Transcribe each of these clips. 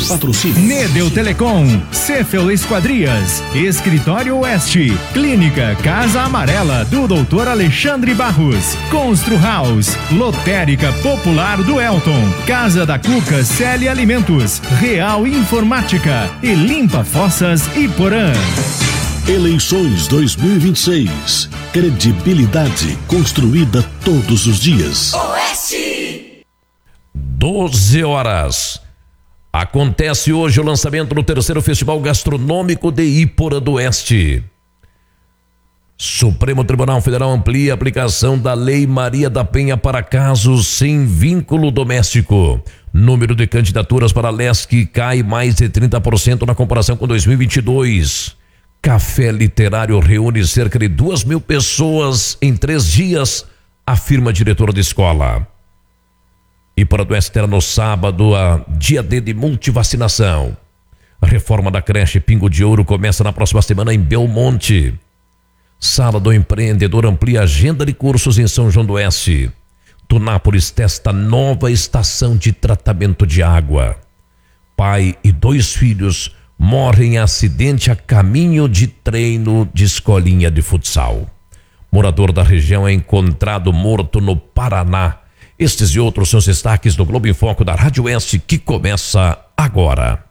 Patrocínio. Nedel Telecom, Cefel Esquadrias, Escritório Oeste, Clínica Casa Amarela do Dr. Alexandre Barros, Constru House, Lotérica Popular do Elton, Casa da Cuca Celi Alimentos, Real Informática e Limpa Fossas Iporã. Eleições 2026. Credibilidade construída todos os dias. Oeste. 12 horas. Acontece hoje o lançamento do terceiro Festival Gastronômico de Iporã do Oeste. Supremo Tribunal Federal amplia a aplicação da Lei Maria da Penha para casos sem vínculo doméstico. Número de candidaturas para a LESC cai mais de 30% na comparação com 2022. Café Literário reúne cerca de 2.000 pessoas em 3 dias, afirma diretor da escola. Iporã do Oeste terá no sábado dia D de multivacinação. A reforma da creche Pingo de Ouro começa na próxima semana em Belmonte. Sala do Empreendedor amplia a agenda de cursos em São João do Oeste. Tunápolis testa nova estação de tratamento de água. Pai e 2 filhos morrem em acidente a caminho de treino de escolinha de futsal. Morador da região é encontrado morto no Paraná. Estes e outros são os destaques do Globo em Foco da Rádio Oeste, que começa agora.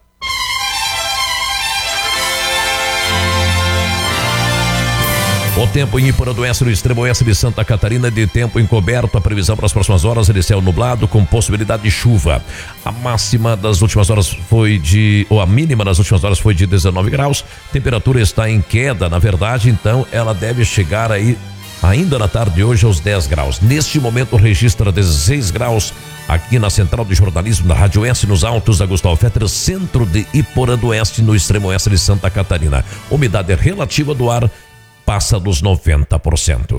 O tempo em Iporã do Oeste, no extremo oeste de Santa Catarina, de tempo encoberto. A previsão para as próximas horas é de céu nublado com possibilidade de chuva. A máxima das últimas horas a mínima das últimas horas foi de 19 graus. Temperatura está em queda, na verdade, então ela deve chegar aí ainda na tarde de hoje aos 10 graus. Neste momento registra 16 graus aqui na Central de Jornalismo da Rádio Oeste, nos altos da Gustavo Fetter, centro de Iporã do Oeste, no extremo oeste de Santa Catarina. Umidade relativa do ar passa dos 90%.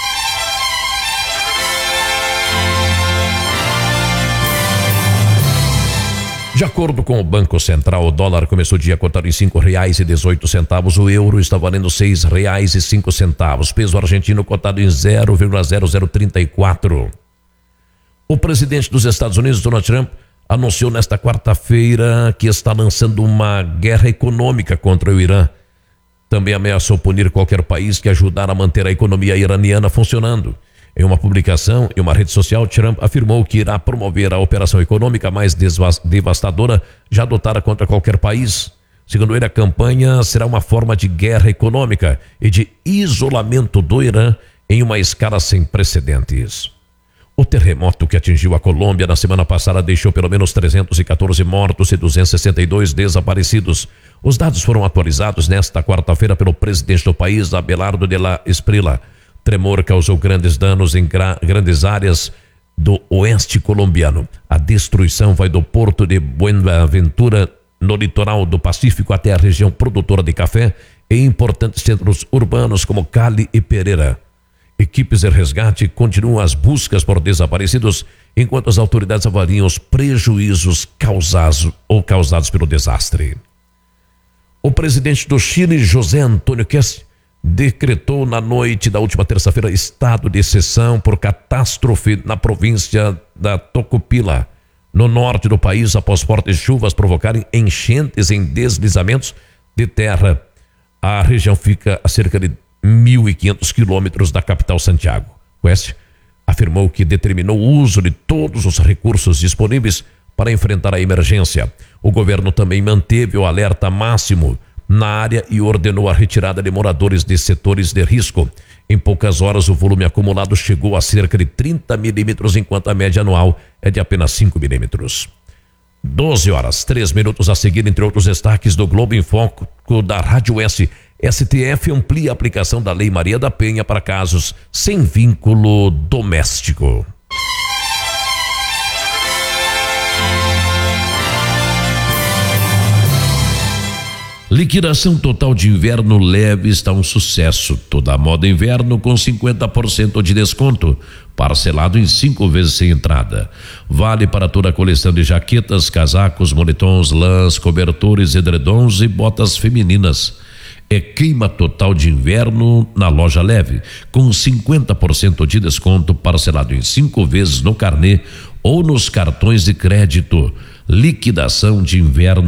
De acordo com o Banco Central, o dólar começou o dia cotado em R$5,18. O euro está valendo R$6,05. Peso argentino cotado em 0,0034. O presidente dos Estados Unidos, Donald Trump, anunciou nesta quarta-feira que está lançando uma guerra econômica contra o Irã. Também ameaçou punir qualquer país que ajudar a manter a economia iraniana funcionando. Em uma publicação em uma rede social, Trump afirmou que irá promover a operação econômica mais devastadora já adotada contra qualquer país. Segundo ele, a campanha será uma forma de guerra econômica e de isolamento do Irã em uma escala sem precedentes. O terremoto que atingiu a Colômbia na semana passada deixou pelo menos 314 mortos e 262 desaparecidos. Os dados foram atualizados nesta quarta-feira pelo presidente do país, Abelardo de la Esprilla. Tremor causou grandes danos em grandes áreas do oeste colombiano. A destruição vai do porto de Buenaventura, no litoral do Pacífico, até a região produtora de café e importantes centros urbanos como Cali e Pereira. Equipes de resgate continuam as buscas por desaparecidos, enquanto as autoridades avaliam os prejuízos causados pelo desastre. O presidente do Chile, José Antônio Kess, decretou na noite da última terça-feira estado de exceção por catástrofe na província da Tocopilla, no norte do país, após fortes chuvas provocarem enchentes em deslizamentos de terra. A região fica a cerca de 1.500 quilômetros da capital Santiago. West afirmou que determinou o uso de todos os recursos disponíveis para enfrentar a emergência. O governo também manteve o alerta máximo na área e ordenou a retirada de moradores de setores de risco. Em poucas horas, o volume acumulado chegou a cerca de 30 milímetros, enquanto a média anual é de apenas 5 milímetros. 12 horas, 3 minutos a seguir, entre outros destaques do Globo em Foco da Rádio Oeste. STF amplia a aplicação da Lei Maria da Penha para casos sem vínculo doméstico. Liquidação total de inverno leve está um sucesso. Toda a moda inverno com 50% de desconto, parcelado em 5 vezes sem entrada. Vale para toda a coleção de jaquetas, casacos, moletons, lãs, cobertores, edredons e botas femininas. É queima total de inverno na loja leve, com 50% de desconto, parcelado em 5 vezes no carnê ou nos cartões de crédito. Liquidação de inverno